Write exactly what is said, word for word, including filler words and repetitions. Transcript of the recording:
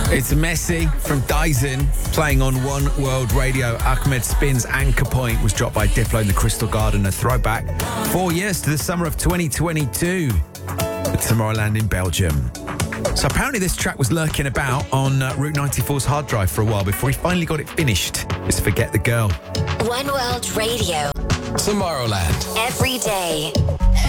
It's Messi from Dyson playing on One World Radio. Ahmed Spin's Anchor Point was dropped by Diplo in the Crystal Garden, a throwback four years to the summer of twenty twenty-two at Tomorrowland in Belgium. So apparently this track was lurking about on uh, Route ninety-four's hard drive for a while before he finally got it finished. It's Forget the Girl. One World Radio. Tomorrowland. Every day.